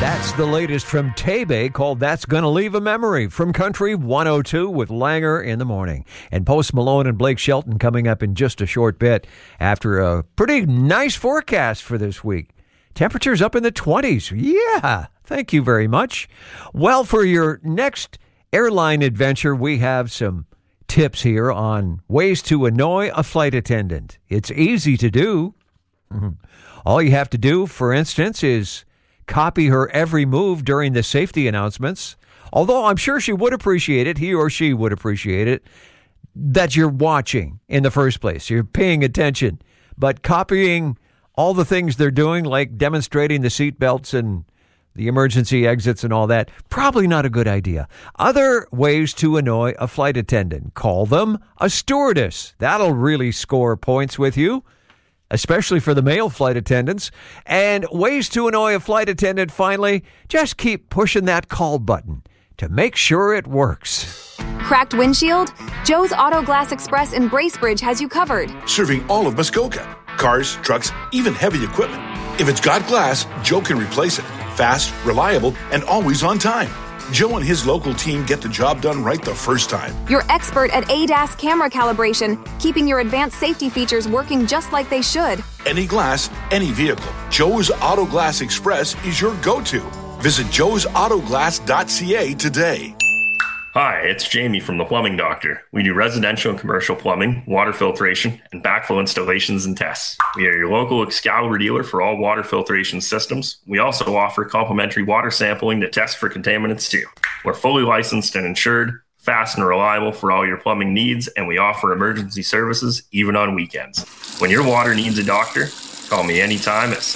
That's the latest from Tebe called That's Gonna Leave a Memory from Country 102 with Langer in the morning. And Post Malone and Blake Shelton coming up in just a short bit after a pretty nice forecast for this week. Temperatures up in the 20s. Yeah, thank you very much. Well, for your next airline adventure, we have some tips here on ways to annoy a flight attendant. It's easy to do. All you have to do, for instance, is copy her every move during the safety announcements. Although I'm sure she would appreciate it, he or she would appreciate it, that you're watching in the first place. You're paying attention. But copying all the things they're doing, like demonstrating the seat belts and the emergency exits and all that, probably not a good idea. Other ways to annoy a flight attendant. Call them a stewardess. That'll really score points with you, especially for the male flight attendants. And ways to annoy a flight attendant, finally, just keep pushing that call button to make sure it works. Cracked windshield? Joe's Auto Glass Express in Bracebridge has you covered. Serving all of Muskoka. Cars, trucks, even heavy equipment. If it's got glass, Joe can replace it. Fast, reliable, and always on time. Joe and his local team get the job done right the first time. You're expert at ADAS camera calibration, keeping your advanced safety features working just like they should. Any glass, any vehicle. Joe's Auto Glass Express is your go-to. Visit joesautoglass.ca today. Hi, it's Jamie from The Plumbing Doctor. We do residential and commercial plumbing, water filtration, and backflow installations and tests. We are your local Excalibur dealer for all water filtration systems. We also offer complimentary water sampling to test for contaminants too. We're fully licensed and insured, fast and reliable for all your plumbing needs, and we offer emergency services even on weekends. When your water needs a doctor, call me anytime at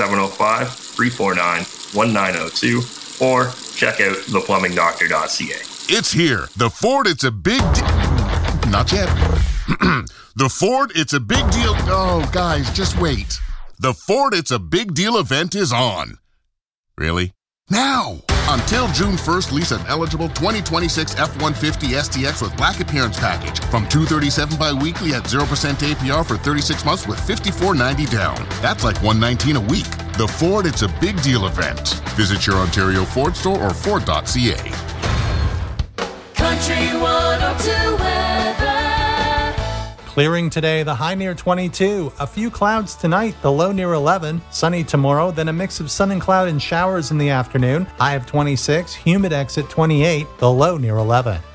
705-349-1902 or check out theplumbingdoctor.ca. It's here. The Ford, it's a big not yet. The Ford, it's a big deal. Oh, guys, just wait. The Ford, it's a big deal event is on. Really? Now! Until June 1st, lease an eligible 2026 F-150 STX with black appearance package from $237 bi-weekly at 0% APR for 36 months with $54.90 down. That's like $119 a week. The Ford, it's a big deal event. Visit your Ontario Ford store or Ford.ca. Country 102 weather. Clearing today, the high near 22. A few clouds tonight, the low near 11. Sunny tomorrow, then a mix of sun and cloud and showers in the afternoon. High of 26, humid exit 28, the low near 11.